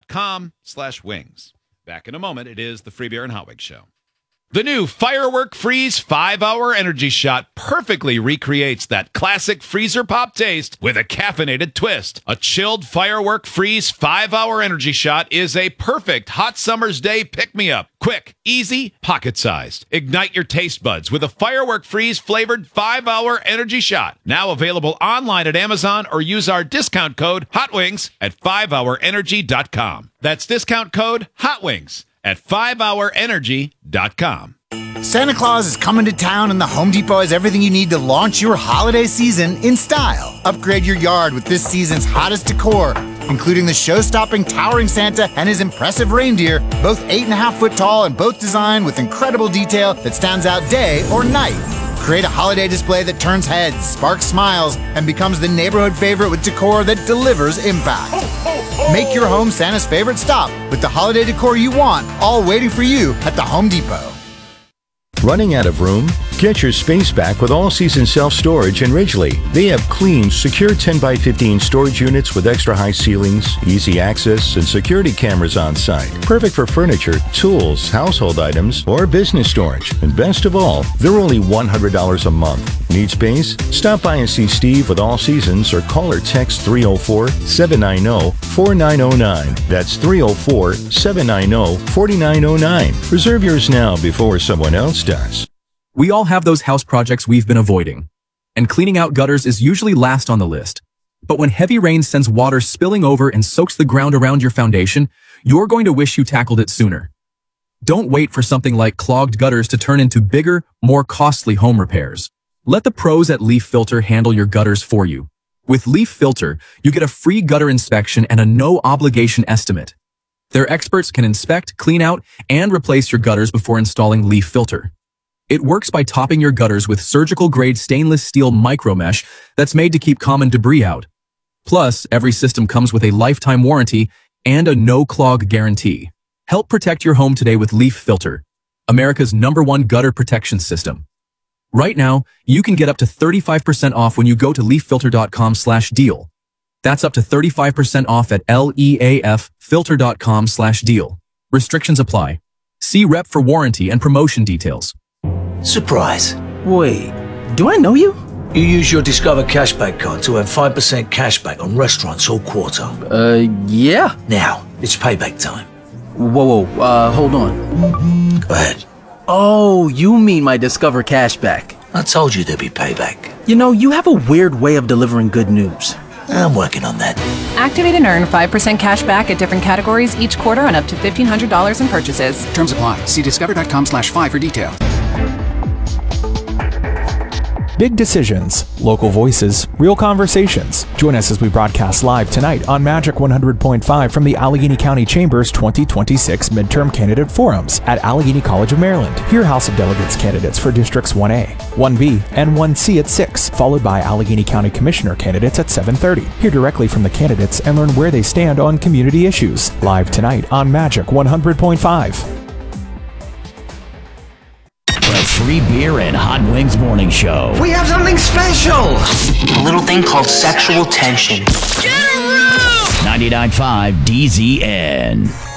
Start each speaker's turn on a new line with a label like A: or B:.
A: freebeerandhotwings. Back in a moment, it is the Free Beer and Hot Wings Show. The new Firework Freeze 5-Hour Energy Shot perfectly recreates that classic freezer pop taste with a caffeinated twist. A chilled Firework Freeze 5-Hour Energy Shot is a perfect hot summer's day pick-me-up. Quick, easy, pocket-sized. Ignite your taste buds with a Firework Freeze flavored 5-Hour Energy Shot. Now available online at Amazon or use our discount code HOTWINGS at 5hourenergy.com. That's discount code HOTWINGS at 5hourenergy.com.
B: Santa Claus is coming to town, and the Home Depot has everything you need to launch your holiday season in style. Upgrade your yard with this season's hottest decor, including the show-stopping towering Santa and his impressive reindeer, both 8.5-foot tall and both designed with incredible detail that stands out day or night. Create a holiday display that turns heads, sparks smiles, and becomes the neighborhood favorite with decor that delivers impact. Make your home Santa's favorite stop with the holiday decor you want, all waiting for you at the Home Depot.
C: Running out of room? Get your space back with all-season self-storage in Ridgely. They have clean, secure 10x15 storage units with extra high ceilings, easy access, and security cameras on site. Perfect for furniture, tools, household items, or business storage. And best of all, they're only $100 a month. Need space? Stop by and see Steve with All Seasons or call or text 304-790-4909. That's 304-790-4909. Reserve yours now before someone else does.
D: We all have those house projects we've been avoiding, and cleaning out gutters is usually last on the list. But when heavy rain sends water spilling over and soaks the ground around your foundation, you're going to wish you tackled it sooner. Don't wait for something like clogged gutters to turn into bigger, more costly home repairs. Let the pros at Leaf Filter handle your gutters for you. With Leaf Filter, you get a free gutter inspection and a no-obligation estimate. Their experts can inspect, clean out, and replace your gutters before installing Leaf Filter. It works by topping your gutters with surgical-grade stainless steel micromesh that's made to keep common debris out. Plus, every system comes with a lifetime warranty and a no-clog guarantee. Help protect your home today with Leaf Filter, America's #1 gutter protection system. Right now, you can get up to 35% off when you go to leaffilter.com/deal. That's up to 35% off at leaffilter.com/deal. Restrictions apply. See rep for warranty and promotion details.
E: Surprise.
F: Wait, do I know you?
E: You use your Discover Cashback card to earn 5% cashback on restaurants all quarter.
F: Yeah.
E: Now, it's payback time.
F: Whoa, hold on.
E: Go ahead.
F: Oh, you mean my Discover Cashback.
E: I told you there'd be payback.
F: You know, you have a weird way of delivering good news.
E: I'm working on that.
G: Activate and earn 5% cash back at different categories each quarter on up to $1,500 in purchases.
H: Terms apply. See discover.com/5 for details.
I: Big decisions, local voices, real conversations. Join us as we broadcast live tonight on Magic 100.5 from the Allegheny County Chamber's 2026 Midterm Candidate Forums at Allegheny College of Maryland. Hear House of Delegates candidates for Districts 1A, 1B, and 1C at 6, followed by Allegheny County Commissioner candidates at 7:30. Hear directly from the candidates and learn where they stand on community issues. Live tonight on Magic 100.5.
J: Free Beer and Hot Wings Morning Show.
K: We have something special!
L: A little thing called sexual tension.
J: 99.5 DZN.